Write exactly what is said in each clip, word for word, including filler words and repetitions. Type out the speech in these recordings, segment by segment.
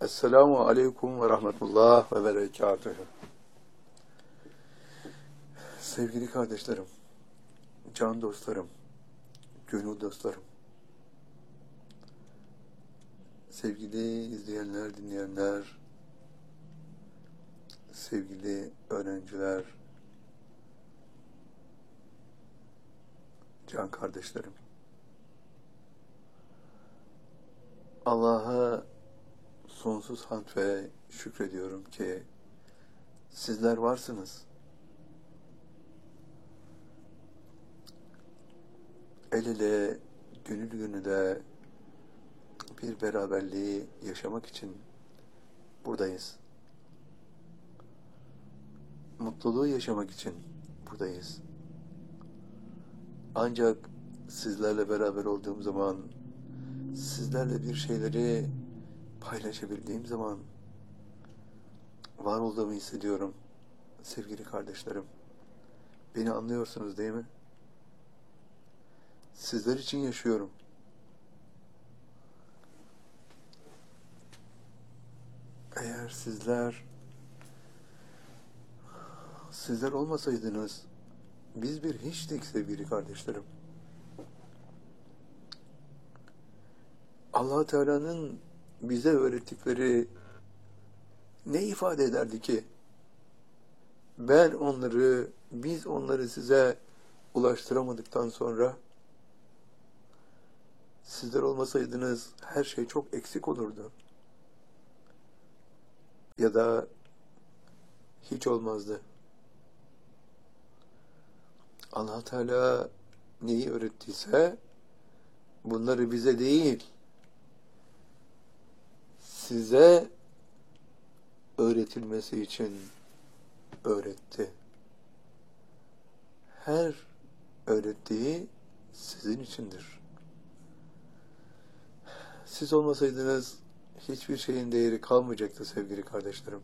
Esselamu Aleyküm ve Rahmetullah ve Berekatühü. Sevgili kardeşlerim, can dostlarım, gönül dostlarım, sevgili izleyenler, dinleyenler, sevgili öğrenciler, can kardeşlerim. Allah'a sonsuz hamd ve şükrediyorum ki sizler varsınız. El ele, gönül gönüle bir beraberliği yaşamak için buradayız. Mutluluğu yaşamak için buradayız. Ancak sizlerle beraber olduğum zaman, sizlerle bir şeyleri paylaşabildiğim zaman var olduğumu hissediyorum sevgili kardeşlerim. Beni anlıyorsunuz değil mi? Sizler için yaşıyorum. Eğer sizler sizler olmasaydınız biz bir hiçtik sevgili kardeşlerim. Allah Teala'nın bize öğrettikleri ne ifade ederdi ki? Ben onları, biz onları size ulaştıramadıktan sonra sizler olmasaydınız her şey çok eksik olurdu. Ya da hiç olmazdı. Allah Teala neyi öğrettiyse bunları bize değil, size öğretilmesi için öğretti. Her öğrettiği sizin içindir. Siz olmasaydınız hiçbir şeyin değeri kalmayacaktı sevgili kardeşlerim.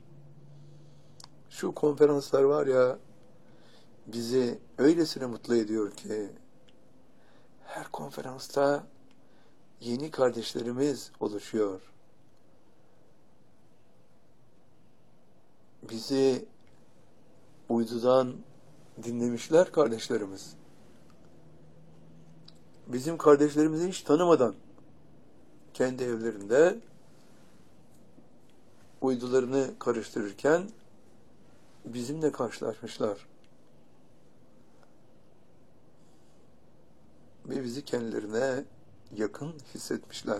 Şu konferanslar var ya, bizi öylesine mutlu ediyor ki her konferansta yeni kardeşlerimiz oluşuyor. Bizi uydudan dinlemişler kardeşlerimiz. Bizim kardeşlerimizi hiç tanımadan kendi evlerinde uydularını karıştırırken bizimle karşılaşmışlar. Ve bizi kendilerine yakın hissetmişler.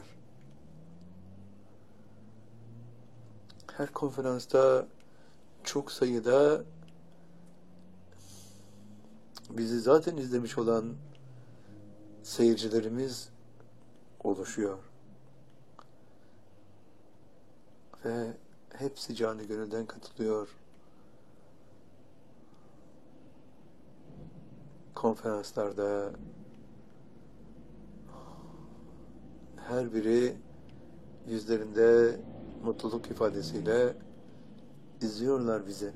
Her konferansta çok sayıda bizi zaten izlemiş olan seyircilerimiz oluşuyor. Ve hepsi canı gönülden katılıyor. Konferanslarda her biri yüzlerinde mutluluk ifadesiyle izliyorlar bizi.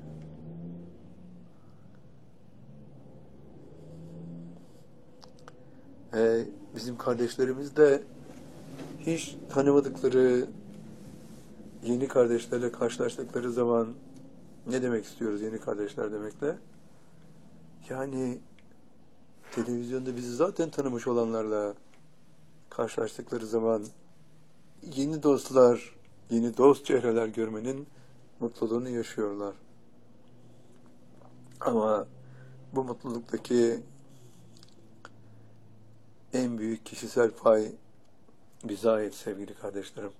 Ve bizim kardeşlerimiz de hiç tanımadıkları yeni kardeşlerle karşılaştıkları zaman ne demek istiyoruz yeni kardeşler demekle? Yani televizyonda bizi zaten tanımış olanlarla karşılaştıkları zaman yeni dostlar, yeni dost çehreler görmenin mutluluğunu yaşıyorlar. Ama bu mutluluktaki en büyük kişisel pay bize ait sevgili kardeşlerim.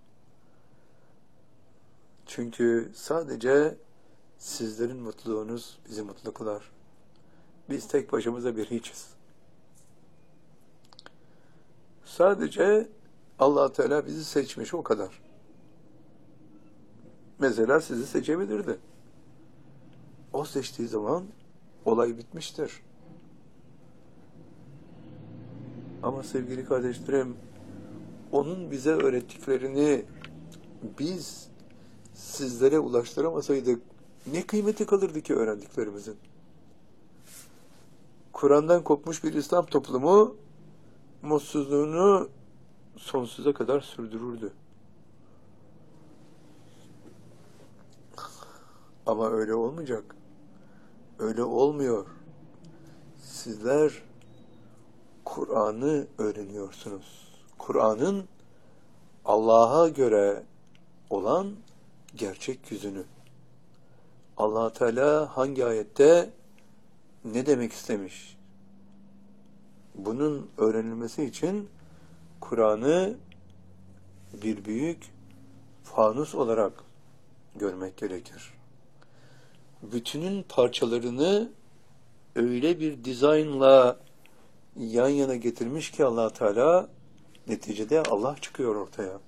Çünkü sadece sizlerin mutluluğunuz bizi mutlu kılar. Biz tek başımıza bir hiçiz. Sadece Allah Teala bizi seçmiş, o kadar. Mesela sizi seçebilirdi. O seçtiği zaman olay bitmiştir. Ama sevgili kardeşlerim, onun bize öğrettiklerini biz sizlere ulaştıramasaydık ne kıymeti kalırdı ki öğrendiklerimizin? Kur'an'dan kopmuş bir İslam toplumu mutsuzluğunu sonsuza kadar sürdürürdü. Ama öyle olmayacak. Öyle olmuyor. Sizler Kur'an'ı öğreniyorsunuz. Kur'an'ın Allah'a göre olan gerçek yüzünü. Allah Teala hangi ayette ne demek istemiş? Bunun öğrenilmesi için Kur'an'ı bir büyük fanus olarak görmek gerekir. Bütünün parçalarını öyle bir dizaynla yan yana getirmiş ki Allah Teala, neticede Allah çıkıyor ortaya.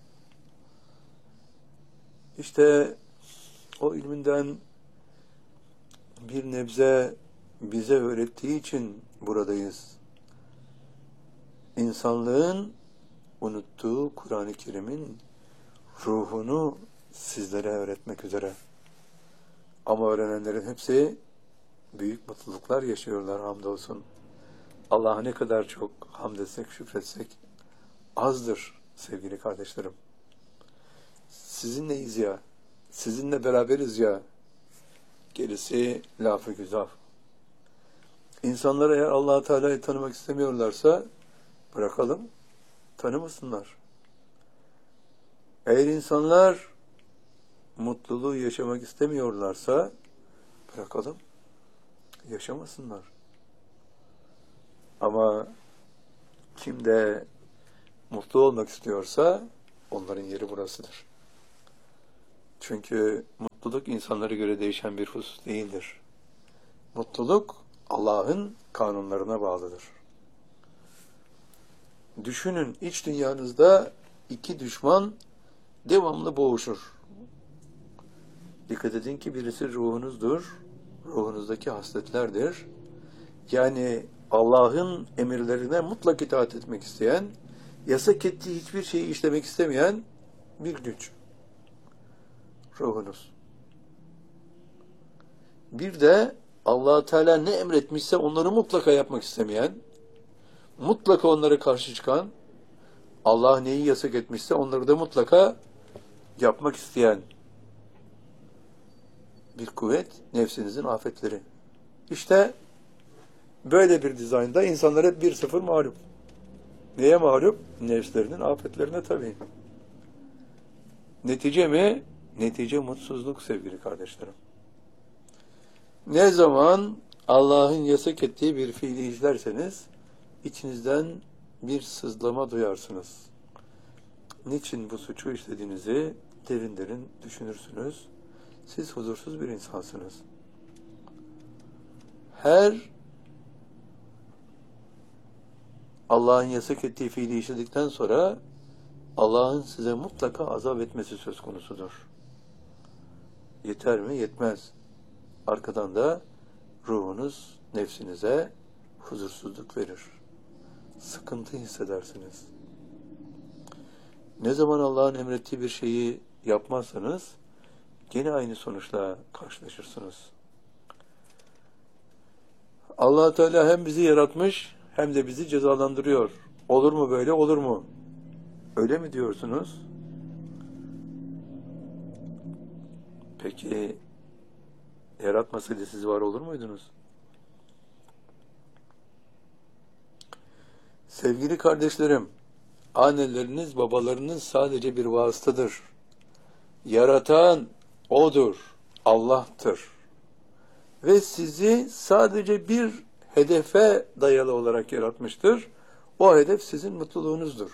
İşte o ilminden bir nebze bize öğrettiği için buradayız. İnsanlığın unuttuğu Kur'an-ı Kerim'in ruhunu sizlere öğretmek üzere. Ama öğrenenlerin hepsi büyük mutluluklar yaşıyorlar hamdolsun. Allah'a ne kadar çok hamd etsek, şükretsek azdır sevgili kardeşlerim. Sizinleyiz ya, sizinle beraberiz ya, gerisi laf-ı güzaf. İnsanlar eğer Allah-u Teala'yı tanımak istemiyorlarsa bırakalım, tanımasınlar. Eğer insanlar mutluluğu yaşamak istemiyorlarsa bırakalım, yaşamasınlar. Ama kim de mutlu olmak istiyorsa onların yeri burasıdır. Çünkü mutluluk insanlara göre değişen bir husus değildir. Mutluluk Allah'ın kanunlarına bağlıdır. Düşünün, iç dünyanızda iki düşman devamlı boğuşur. Dikkat edin ki birisi ruhunuzdur, ruhunuzdaki hasletlerdir. Yani Allah'ın emirlerine mutlak itaat etmek isteyen, yasak ettiği hiçbir şeyi işlemek istemeyen bir güç. Ruhunuz. Bir de Allah Teala ne emretmişse onları mutlaka yapmak istemeyen, mutlaka onlara karşı çıkan, Allah neyi yasak etmişse onları da mutlaka yapmak isteyen bir kuvvet, nefsinizin afetleri. İşte böyle bir dizaynda insanlar hep bir sıfır mağlup. Neye mağlup? Nefslerinin afetlerine tabii. Netice mi? Netice mutsuzluk sevgili kardeşlerim. Ne zaman Allah'ın yasak ettiği bir fiili işlerseniz içinizden bir sızlama duyarsınız. Niçin bu suçu işlediğinizi derin derin düşünürsünüz. Siz huzursuz bir insansınız. Her Allah'ın yasak ettiği fiili işledikten sonra Allah'ın size mutlaka azap etmesi söz konusudur. Yeter mi? Yetmez. Arkadan da ruhunuz nefsinize huzursuzluk verir. Sıkıntı hissedersiniz. Ne zaman Allah'ın emrettiği bir şeyi yapmazsanız gene aynı sonuçla karşılaşırsınız. Allah Teala hem bizi yaratmış hem de bizi cezalandırıyor. Olur mu böyle, olur mu? Öyle mi diyorsunuz? Peki yaratmasaydı siz var olur muydunuz? Sevgili kardeşlerim, anneleriniz, babalarınız sadece bir vasıtadır. Yaratan O'dur, Allah'tır. Ve sizi sadece bir hedefe dayalı olarak yaratmıştır. O hedef sizin mutluluğunuzdur.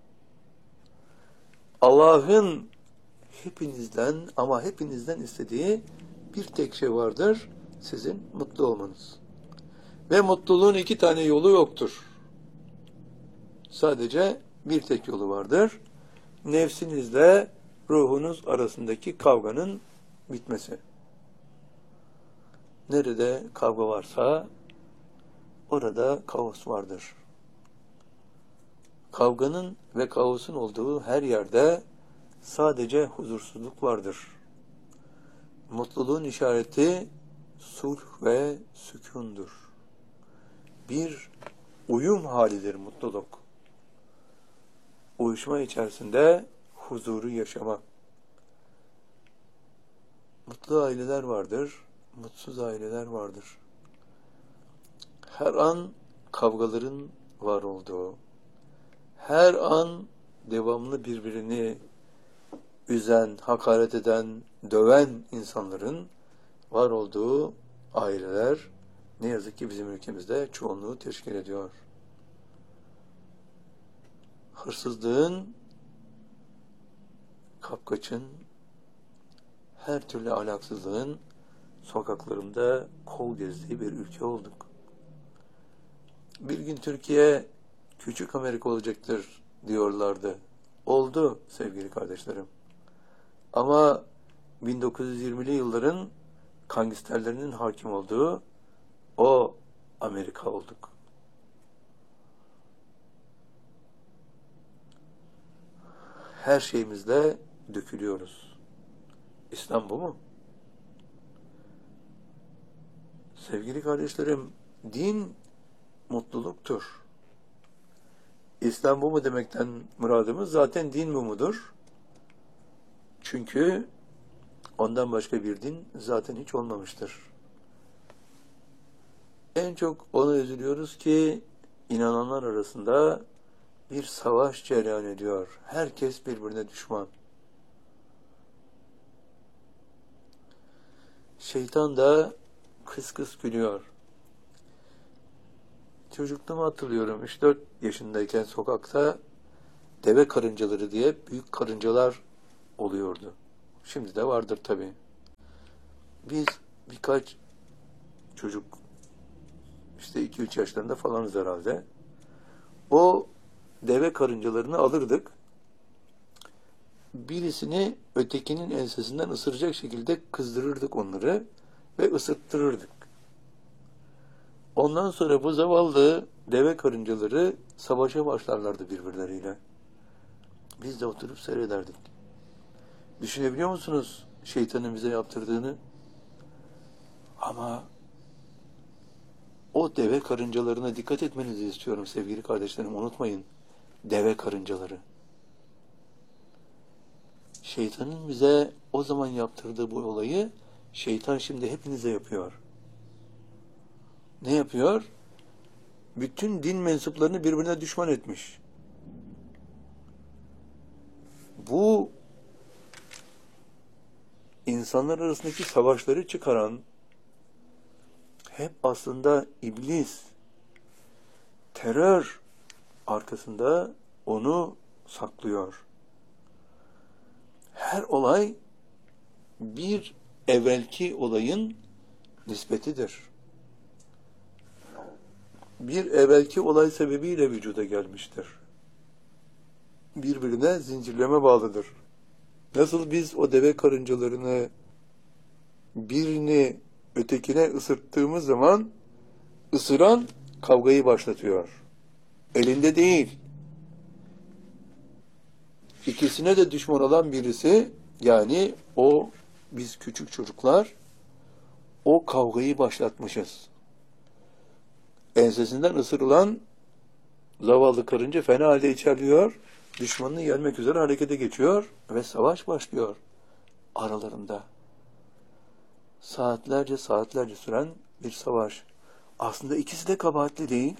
Allah'ın hepinizden ama hepinizden istediği bir tek şey vardır, sizin mutlu olmanız. Ve mutluluğun iki tane yolu yoktur. Sadece bir tek yolu vardır. Nefsinizle ruhunuz arasındaki kavganın bitmesi. Nerede kavga varsa orada kaos vardır. Kavganın ve kaosun olduğu her yerde sadece huzursuzluk vardır. Mutluluğun işareti sulh ve sükundur. Bir uyum halidir mutluluk. Uyuşma içerisinde huzuru yaşama. Mutlu aileler vardır, mutsuz aileler vardır. Her an kavgaların var olduğu, her an devamlı birbirini üzen, hakaret eden, döven insanların var olduğu aileler ne yazık ki bizim ülkemizde çoğunluğu teşkil ediyor. Hırsızlığın, kapkaçın, her türlü ahlaksızlığın sokaklarında kol gezdiği bir ülke olduk. Bir gün Türkiye küçük Amerika olacaktır diyorlardı. Oldu sevgili kardeşlerim. Ama bin dokuz yüz yirmili yılların gangsterlerinin hakim olduğu o Amerika olduk. Her şeyimizle dökülüyoruz. İslam bu mu? Sevgili kardeşlerim, din mutluluktur. İslam bu mu demekten muradımız zaten din bu mudur? Çünkü ondan başka bir din zaten hiç olmamıştır. En çok ona üzülüyoruz ki inananlar arasında bir savaş cereyan ediyor. Herkes birbirine düşman. Şeytan da kıs kıs gülüyor. Çocukluğumu hatırlıyorum. üç dört yaşındayken sokakta deve karıncaları diye büyük karıncalar oluyordu. Şimdi de vardır tabii. Biz birkaç çocuk işte iki üç yaşlarında falanız herhalde. O deve karıncalarını alırdık. Birisini ötekinin ensesinden ısıracak şekilde kızdırırdık onları ve ısırttırırdık. Ondan sonra bu zavallı deve karıncaları savaşa başlarlardı birbirleriyle. Biz de oturup seyrederdik. Düşünebiliyor musunuz şeytanın bize yaptırdığını? Ama o deve karıncalarına dikkat etmenizi istiyorum sevgili kardeşlerim. Unutmayın. Deve karıncaları. Şeytanın bize o zaman yaptırdığı bu olayı şeytan şimdi hepinize yapıyor. Ne yapıyor? Bütün din mensuplarını birbirine düşman etmiş. Bu insanlar arasındaki savaşları çıkaran hep aslında iblis, terör arkasında onu saklıyor. Her olay bir evvelki olayın nispetidir. Bir evvelki olay sebebiyle vücuda gelmiştir. Birbirine zincirleme bağlıdır. Nasıl biz o deve karıncalarını birini ötekine ısırttığımız zaman ısıran kavgayı başlatıyor. Elinde değil. İkisine de düşman olan birisi, yani o biz küçük çocuklar o kavgayı başlatmışız. Ensesinden ısırılan zavallı karınca fena halde içerliyor, düşmanını yenmek üzere harekete geçiyor ve savaş başlıyor aralarında. Saatlerce saatlerce süren bir savaş. Aslında ikisi de kabahatli değil.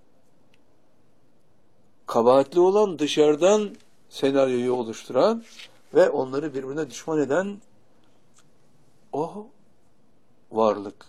Kabahatli olan dışarıdan senaryoyu oluşturan ve onları birbirine düşman eden o varlık.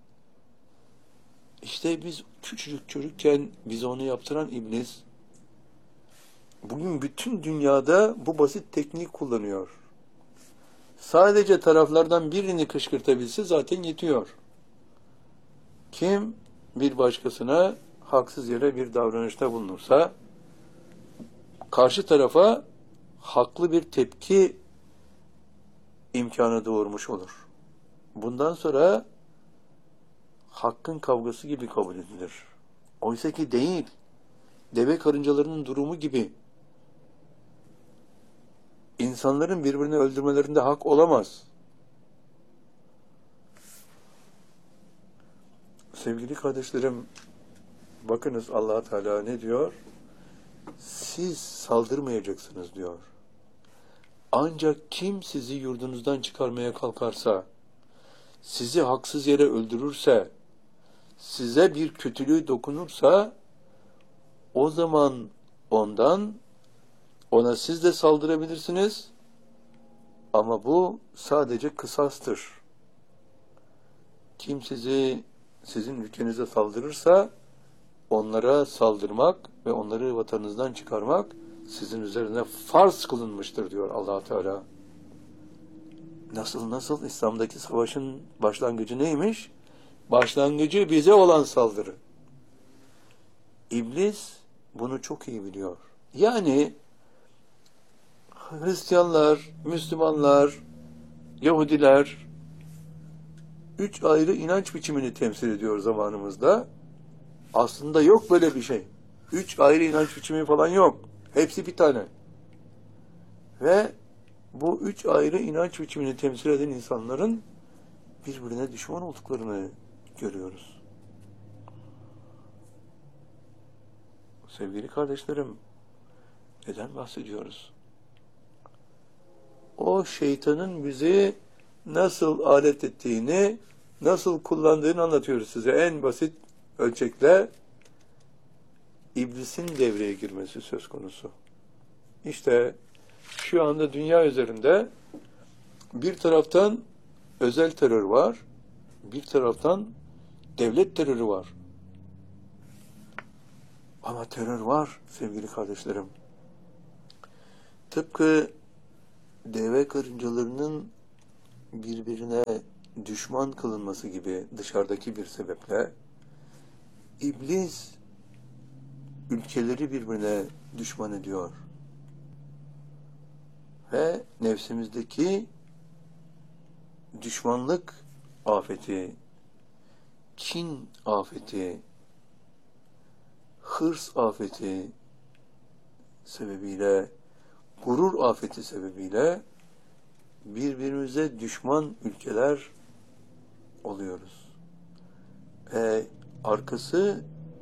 İşte biz küçücük çocukken bize onu yaptıran iblis bugün bütün dünyada bu basit tekniği kullanıyor. Sadece taraflardan birini kışkırtabilse zaten yetiyor. Kim bir başkasına haksız yere bir davranışta bulunursa karşı tarafa haklı bir tepki imkanı doğurmuş olur. Bundan sonra hakkın kavgası gibi kabul edilir. Oysa ki değil. Deve karıncalarının durumu gibi. İnsanların birbirini öldürmelerinde hak olamaz. Sevgili kardeşlerim, bakınız Allah Teala ne diyor? Siz saldırmayacaksınız diyor. Ancak kim sizi yurdunuzdan çıkarmaya kalkarsa, sizi haksız yere öldürürse, size bir kötülüğü dokunursa, o zaman ondan, ona siz de saldırabilirsiniz. Ama bu sadece kısastır. Kim sizi, sizin ülkenize saldırırsa, onlara saldırmak ve onları vatanınızdan çıkarmak sizin üzerine farz kılınmıştır diyor Allah Teala. Nasıl nasıl? İslam'daki savaşın başlangıcı neymiş? Başlangıcı bize olan saldırı. İblis bunu çok iyi biliyor. Yani Hristiyanlar, Müslümanlar, Yahudiler üç ayrı inanç biçimini temsil ediyor zamanımızda. Aslında yok böyle bir şey. Üç ayrı inanç biçimi falan yok. Hepsi bir tane. Ve bu üç ayrı inanç biçimini temsil eden insanların birbirine düşman olduklarını görüyoruz. Sevgili kardeşlerim, neden bahsediyoruz? O şeytanın bizi nasıl alet ettiğini, nasıl kullandığını anlatıyoruz size. En basit ölçekle iblisin devreye girmesi söz konusu. İşte şu anda dünya üzerinde bir taraftan özel terör var, bir taraftan devlet terörü var. Ama terör var sevgili kardeşlerim. Tıpkı deve karıncalarının birbirine düşman kılınması gibi dışarıdaki bir sebeple iblis ülkeleri birbirine düşman ediyor. Ve nefsimizdeki düşmanlık afeti, kin afeti, hırs afeti sebebiyle, gurur afeti sebebiyle birbirimize düşman ülkeler oluyoruz. Ve arkası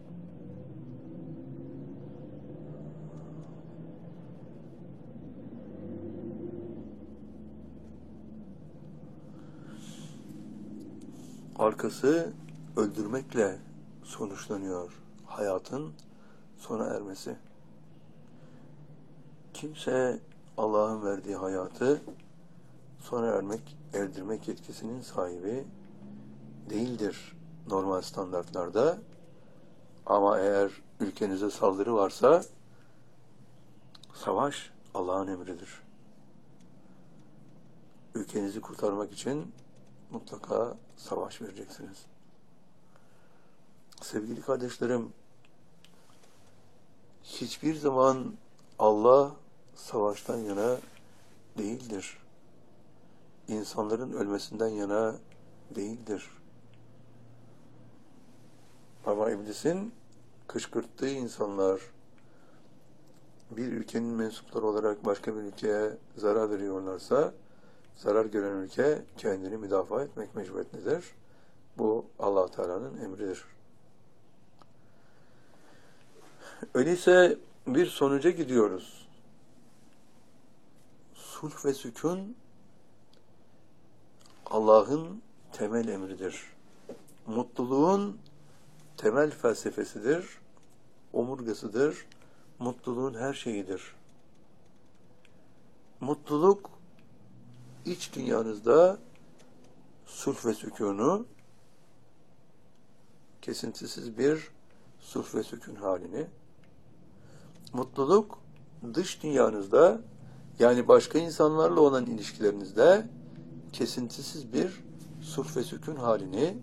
arkası öldürmekle sonuçlanıyor hayatın sona ermesi. Kimse Allah'ın verdiği hayatı sona ermek, erdirmek yetkisinin sahibi değildir normal standartlarda. Ama eğer ülkenize saldırı varsa savaş Allah'ın emridir. Ülkenizi kurtarmak için mutlaka savaş vereceksiniz. Sevgili kardeşlerim, hiçbir zaman Allah savaştan yana değildir. İnsanların ölmesinden yana değildir. Ama iblisin kışkırttığı insanlar bir ülkenin mensupları olarak başka bir ülkeye zarar veriyorlarsa, zarar gören ülke kendini müdafaa etmek mecburiyetindedir. Bu Allah Teala'nın emridir. Öyleyse bir sonuca gidiyoruz. Sulh ve sükun Allah'ın temel emridir. Mutluluğun temel felsefesidir, omurgasıdır, mutluluğun her şeyidir. Mutluluk, iç dünyanızda sulh ve sükûnu, kesintisiz bir sulh ve sükûn halini, mutluluk, dış dünyanızda, yani başka insanlarla olan ilişkilerinizde, kesintisiz bir sulh ve sükûn halini,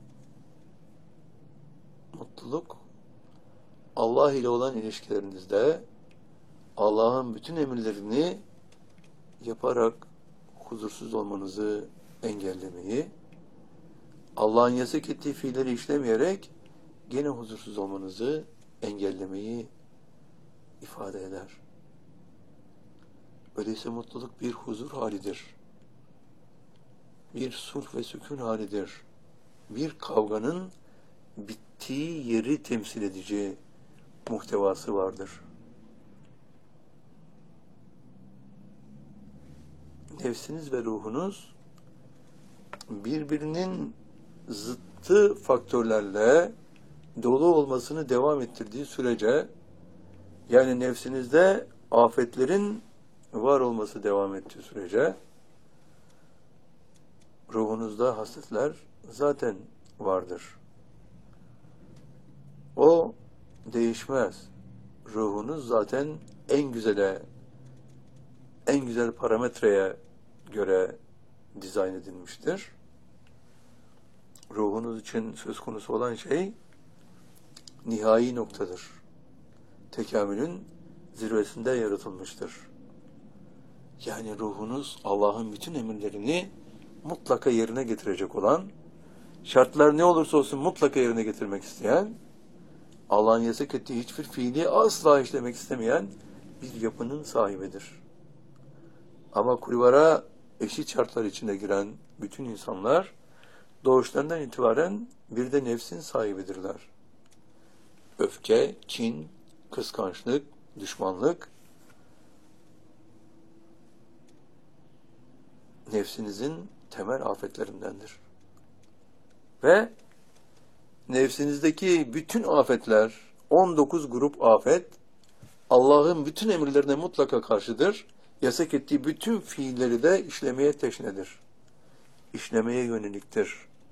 mutluluk, Allah ile olan ilişkilerinizde Allah'ın bütün emirlerini yaparak huzursuz olmanızı engellemeyi, Allah'ın yasak ettiği fiilleri işlemeyerek gene huzursuz olmanızı engellemeyi ifade eder. Öyleyse mutluluk bir huzur halidir. Bir sulh ve sükun halidir. Bir kavganın bittiği yeri temsil edici muhtevası vardır. nefsiniz ve ruhunuz birbirinin zıttı faktörlerle dolu olmasını devam ettirdiği sürece, yani nefsinizde afetlerin var olması devam ettiği sürece, ruhunuzda hasletler zaten vardır. O değişmez. Ruhunuz zaten en güzele, en güzel parametreye göre dizayn edilmiştir. Ruhunuz için söz konusu olan şey nihai noktadır. Tekamülün zirvesinde yaratılmıştır. Yani ruhunuz Allah'ın bütün emirlerini mutlaka yerine getirecek olan, şartlar ne olursa olsun mutlaka yerine getirmek isteyen, Allah'ın yasak ettiği hiçbir fiili asla işlemek istemeyen bir yapının sahibidir. Ama kulvara eşit şartlar içinde giren bütün insanlar doğuşlarından itibaren bir de nefsin sahibidirler. Öfke, kin, kıskançlık, düşmanlık nefsinizin temel afetlerindendir. Ve nefsinizdeki bütün afetler, on dokuz grup afet, Allah'ın bütün emirlerine mutlaka karşıdır. Yasak ettiği bütün fiilleri de işlemeye teşnedir. İşlemeye yöneliktir.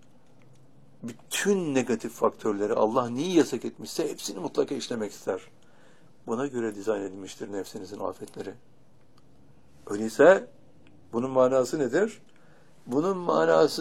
Bütün negatif faktörleri Allah neyi yasak etmişse hepsini mutlaka işlemek ister. Buna göre dizayn edilmiştir nefsinizin afetleri. Öyleyse bunun manası nedir? Bunun manası